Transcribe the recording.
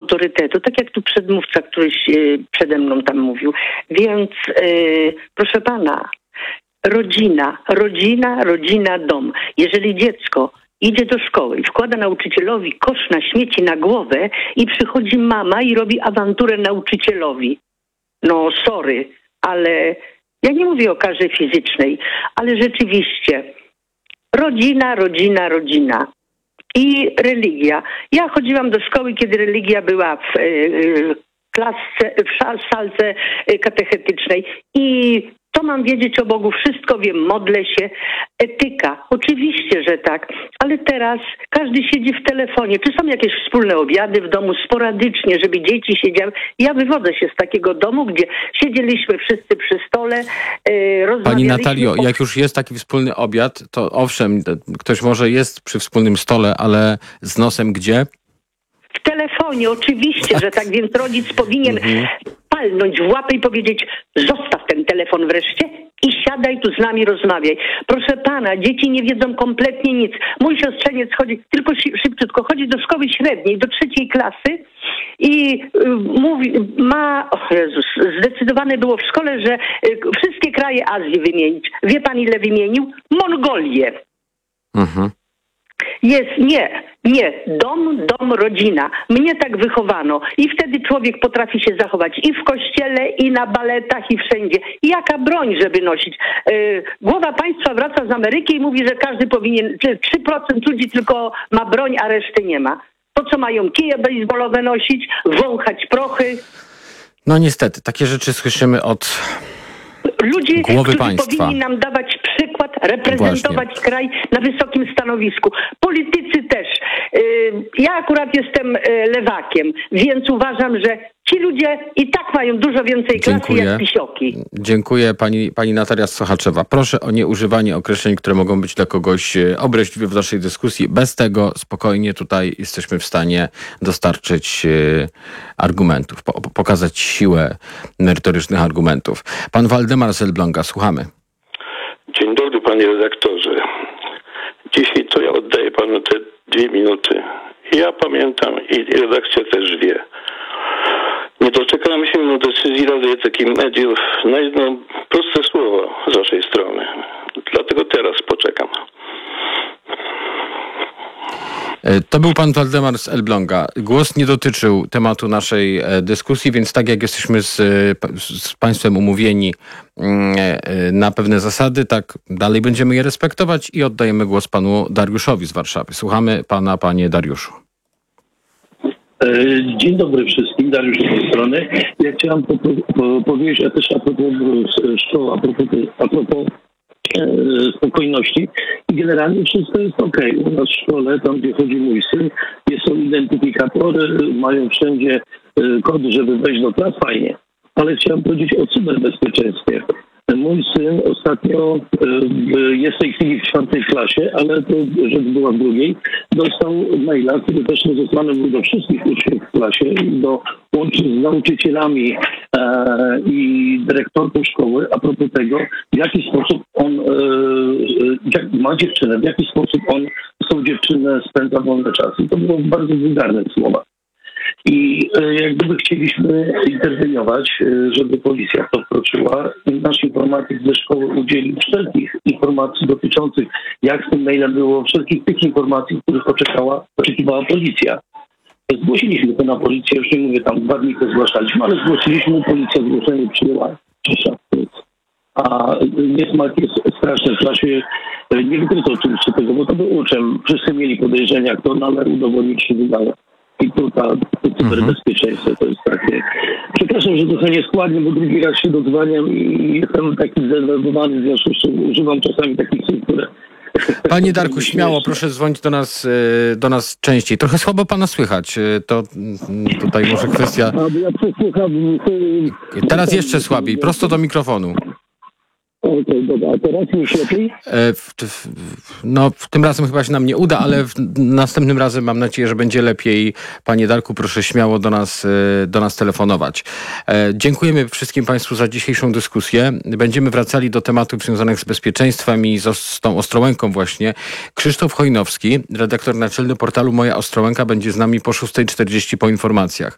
autorytetu, tak jak tu przedmówca, któryś przede mną tam mówił. Więc proszę pana, rodzina, dom. Jeżeli dziecko idzie do szkoły i wkłada nauczycielowi kosz na śmieci na głowę i przychodzi mama i robi awanturę nauczycielowi. No sorry, ale ja nie mówię o karze fizycznej, ale rzeczywiście rodzina i religia. Ja chodziłam do szkoły, kiedy religia była w salce katechetycznej i to mam wiedzieć o Bogu, wszystko wiem, modlę się. Etyka, oczywiście, że tak, ale teraz każdy siedzi w telefonie. Czy są jakieś wspólne obiady w domu sporadycznie, żeby dzieci siedziały? Ja wywodzę się z takiego domu, gdzie siedzieliśmy wszyscy przy stole, rozmawialiśmy. Pani Natalio, jak już jest taki wspólny obiad, to owszem, ktoś może jest przy wspólnym stole, ale z nosem gdzie? W telefonie, oczywiście, że tak, więc rodzic powinien palnąć w łapę i powiedzieć: zostaw ten telefon wreszcie i siadaj tu z nami, rozmawiaj. Proszę pana, dzieci nie wiedzą kompletnie nic. Mój siostrzeniec chodzi, tylko szybciutko, chodzi do szkoły średniej, do 3. klasy i mówi, zdecydowane było w szkole, że wszystkie kraje Azji wymienić. Wie pan, ile wymienił? Mongolię. Jest, dom, rodzina. Mnie tak wychowano. I wtedy człowiek potrafi się zachować i w kościele, i na baletach, i wszędzie. I jaka broń, żeby nosić? Głowa państwa wraca z Ameryki i mówi, że każdy powinien, 3% ludzi tylko ma broń, a reszty nie ma. Po co mają kije bejsbolowe nosić, wąchać prochy? No niestety, takie rzeczy słyszymy od ludzi, głowy którzy państwa. powinni nam dawać przykład, reprezentować kraj na wysokim stanowisku. Politycy też. Ja akurat jestem lewakiem, więc uważam, że ci ludzie i tak mają dużo więcej klasy jak pisioki. Dziękuję pani Natalia Sochaczewa. Proszę o nieużywanie określeń, które mogą być dla kogoś obraźliwe w naszej dyskusji. Bez tego spokojnie tutaj jesteśmy w stanie dostarczyć argumentów, pokazać siłę merytorycznych argumentów. Pan Waldemar z Elbląga, słuchamy. Dzień dobry, panie redaktorze. Dzisiaj to ja oddaję panu te 2 minuty. Ja pamiętam i redakcja też wie. Nie doczekałem się decyzji Rady Etyki Mediów na jedno proste słowo z waszej strony. Dlatego teraz poczekam. To był pan Waldemar z Elbląga. Głos nie dotyczył tematu naszej dyskusji, więc tak jak jesteśmy z państwem umówieni na pewne zasady, tak dalej będziemy je respektować i oddajemy głos panu Dariuszowi z Warszawy. Słuchamy pana, panie Dariuszu. Dzień dobry wszystkim, Dariusz z tej strony. Ja chciałem powiedzieć, a też a propos szkoły, a propos spokojności. I generalnie wszystko jest okej. U nas w szkole, tam gdzie chodzi mój syn, są identyfikatory, mają wszędzie kod, żeby wejść do klas, fajnie. Ale chciałem powiedzieć o cyberbezpieczeństwie. Mój syn ostatnio jest w tej chwili w 4. klasie, ale to rzecz była w 2. Dostał maila, który też rozesłany był do wszystkich uczniów w klasie, łącznie z nauczycielami i dyrektorką szkoły, a propos tego, w jaki sposób on ma dziewczynę, w jaki sposób on z tą dziewczynę spędza wolny czas. I to było w bardzo wulgarnych słowach. I jak gdyby chcieliśmy interweniować, żeby policja w to wkroczyła, nasz informatyk ze szkoły udzielił wszelkich informacji dotyczących, jak z tym mailem było, wszelkich tych informacji, których oczekiwała policja. Zgłosiliśmy to na policję, już nie mówię, tam 2 dni to zgłaszaliśmy, ale zgłosiliśmy, policja zgłoszenie przyjęła. A niesmak jest straszny w klasie. Nie wykryto oczywiście tego, bo to był uczeń. Wszyscy mieli podejrzenia, kto, ale udowodnić się wydało. I tu to cyberbezpieczeństwo to jest takie. Przepraszam, że trochę nieskładnie, bo drugi raz się dodzwaniam i jestem taki zdenerwowany, w związku z czym używam czasami takich słów, które... Panie Darku, śmiało, proszę dzwonić do nas częściej. Trochę słabo pana słychać. To tutaj może kwestia... Teraz jeszcze słabiej, prosto do mikrofonu. Okej, dobra, a teraz już lepiej? No, tym razem chyba się nam nie uda, ale następnym razem mam nadzieję, że będzie lepiej. Panie Darku, proszę śmiało do nas telefonować. Dziękujemy wszystkim państwu za dzisiejszą dyskusję. Będziemy wracali do tematów związanych z bezpieczeństwem i z tą Ostrołęką właśnie. Krzysztof Chojnowski, redaktor naczelny portalu Moja Ostrołęka, będzie z nami po 6:40 po informacjach.